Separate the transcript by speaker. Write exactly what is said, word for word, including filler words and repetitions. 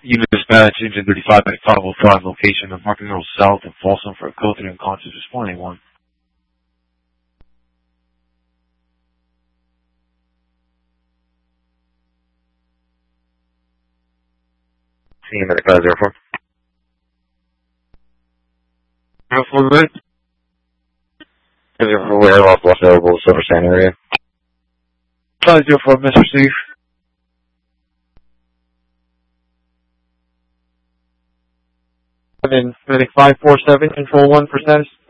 Speaker 1: Unit dispatch, engine thirty-five at five oh five, location of Market Middle South and Folsom for a code three unconscious, responding one.
Speaker 2: See him at the five zero four.
Speaker 1: zero four, right?
Speaker 2: five zero four, air loss, lost available, Silver Sand area.
Speaker 1: five zero four, Mister Steve. And then, medic five four seven, control one for status.